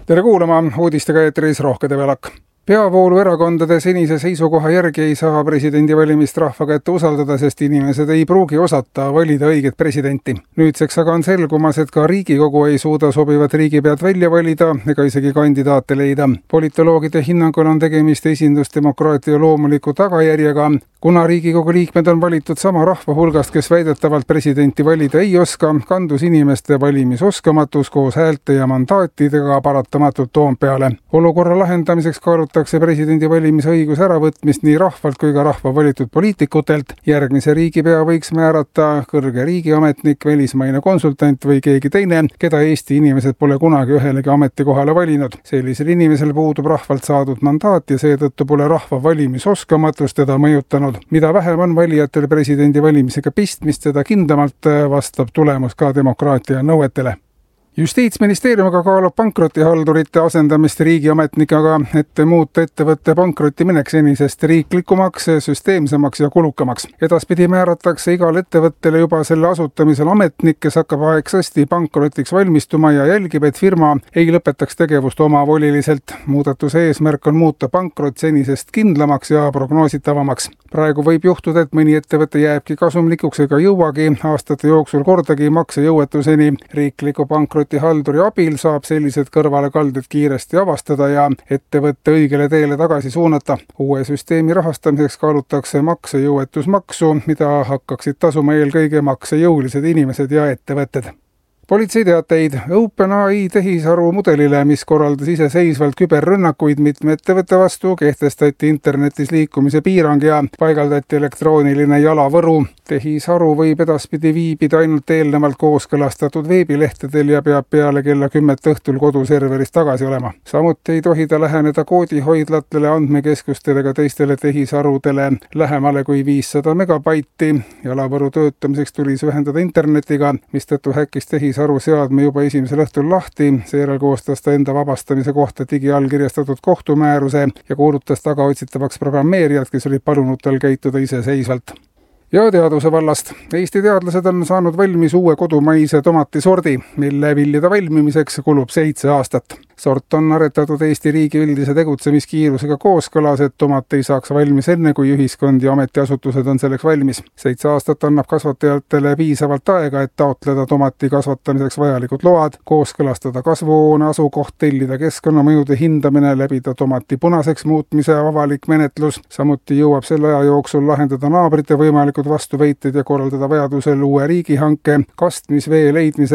Tere kuulama, uudistega eetris Rohke Develak. Peavoolu erakondade senise seisukoha järgi ei saa presidendivalimist rahva kätte usaldada, sest inimesed ei pruugi osata valida õiget presidenti. Nüüdseks aga on selgumas, et ka Riigikogu ei suuda sobivat riigipead välja valida ega isegi kandidaate leida. Politoloogide hinnangul on tegemist esindusdemokraatia loomuliku tagajärjega. Kuna Riigikogu liikmed on valitud sama rahva hulgast, kes väidetavalt presidenti valida ei oska, kandus inimeste valimisoskamatus koos häälte ja mandaatidega paratamatult Toompeale. Olukorra lahendamiseks kaalutakse presidendi valimisõiguse äravõtmist nii rahvalt kui ka rahva valitud poliitikutelt. Järgmise riigipea võiks määrata kõrge riigiametnik, välismaine konsultant või keegi teine, keda Eesti inimesed pole kunagi ühelegi ametikohale valinud. Sellisel inimesel puudub rahvalt saadud mandaat ja seetõttu pole rahva valimisoskamatus teda mõjutanud. Mida vähem on valijatel presidendi valimisega pistmist, seda kindlamalt vastab tulemus ka demokraatia nõuetele. Justiitsministeeriumiga kaalub pankrotihaldurite asendamist riigiametnikega, et muuta ettevõtte pankrotti minek senisest riiklikumaks, süsteemsemaks ja kulukamaks. Edaspidi määratakse igal ettevõttele juba selle asutamisel ametnik, kes hakkab aegsasti pankrotiks valmistuma ja jälgib, et firma ei lõpetaks tegevust omavoliliselt. Muudatuse eesmärk on muuta pankrot senisest kindlamaks ja prognoositavamaks. Praegu võib juhtuda, et mõni ettevõte jääbki kasumlikuks ega jõuagi aastate jooksul kordagi maksejõuetuseni. Riikliku pankrotihalduri abil saab sellised kõrvalekalded kiiresti avastada ja ettevõtte õigele teele tagasi suunata. Uue süsteemi rahastamiseks kaalutakse maksejõuetusmaksu, mida hakkaksid tasuma eelkõige maksejõulised inimesed ja ettevõtted. Politseiteateid OpenAI tehisaru mudelile, mis korraldas iseseisvalt küberrünnakuid mitme ettevõtte vastu, kehtestati internetis liikumise piirang ja paigaldati elektrooniline jalavõru. Tehisaru võib edaspidi viibida ainult eelnevalt kooskõlastatud veebilehtedel ja peab peale kella 10 õhtul koduserveris tagasi olema. Samuti ei tohi ta läheneda koodihoidlatele, andmekeskustele ega teistele tehisarudele lähemale kui 500 megabaiti. Jalavõru töötamiseks tuli see ühendada internetiga, mistõttu häkkis tehisaru seadme juba esimesel õhtul lahti, seejärel koostas ta enda vabastamise kohta digiallkirjastatud kohtumääruse ja kuulutas tagaotsitavaks programmeerijad, kes olid palunud tal käituda iseseisvalt. Ja teaduse vallast. Eesti teadlased on saanud valmis uue kodumaise tomatisordi, mille viljade valmimiseks kulub 7 aastat. Sort on aretatud Eesti riigi üldise tegutsemiskiirusega kooskõlas, et tomat ei saaks valmis enne, kui ühiskond ja ametiasutused on selleks valmis. 7 aastat annab kasvatajatele piisavalt aega, et taotleda tomati kasvatamiseks vajalikud load, kooskõlastada kasvuhoone asukoht, tellida keskkonnamõjude hindamine, läbida tomati punaseks muutmise avalik menetlus. Samuti jõuab selle aja jooksul lahendada naabrite võimalikud vastuvõited ja korraldada vajadusel uue riigihanke, kastmisvee leidmise